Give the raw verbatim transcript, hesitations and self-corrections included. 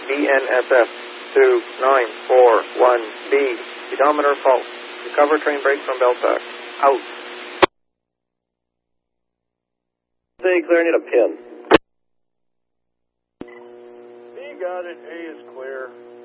B N S F two nine four one B. Speedometer false. Recover train brake from Belfast. Out. Say, clear, I need a pin. You got it. A is clear.